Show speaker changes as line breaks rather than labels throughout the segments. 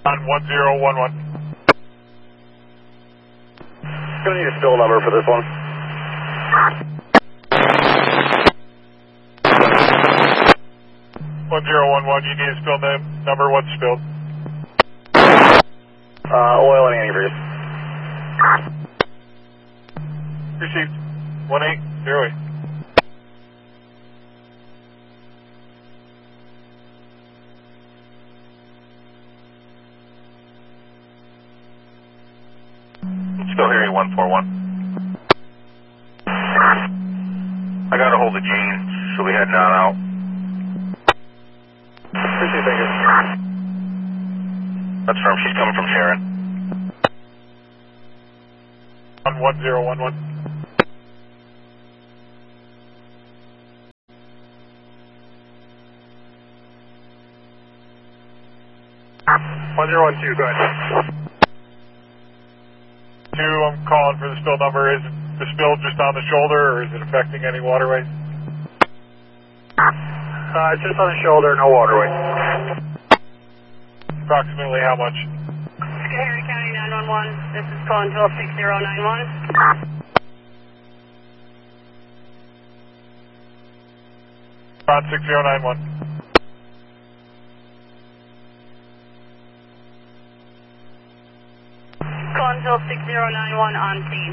On 1011.
Gonna need a spill number for this one.
1011, you need a spill number. What's spilled?
Oil and antifreeze.
Received. 1808.
Still hearing 141. I got a hold of Jean. She'll be heading on out.
Appreciate it, thank you.
That's firm. She's coming from Sharon.
On 1011.
Two, go ahead.
2, I'm calling for the spill number. Is the spill just on the shoulder, or is it affecting any waterways?
Just on the shoulder, no waterway.
Approximately how much?
Harry County 911, this is Contour 6091.
On 6091.
Contour 6091 on scene.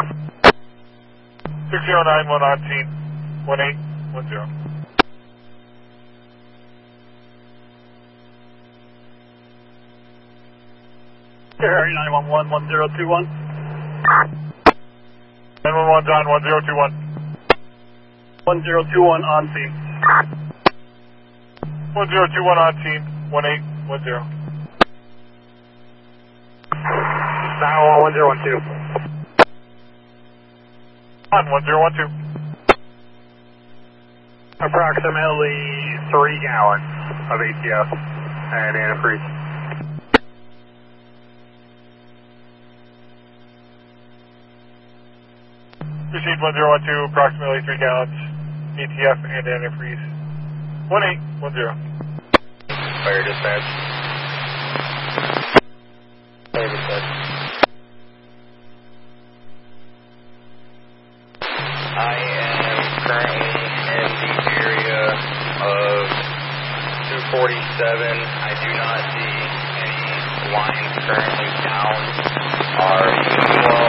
6091 on scene. 1810.
Harry 911, 1021.
911's on 1021.
1021 on scene.
1021 on scene. 1810.
911, 1012.
On 1012.
Approximately 3 gallons of ATF and antifreeze.
Received 1012, approximately 3 gallons, ATF and antifreeze. 1810.
Fire dispatch. Fire dispatch. I am currently in the area of 247. I do not see any lines currently down. Our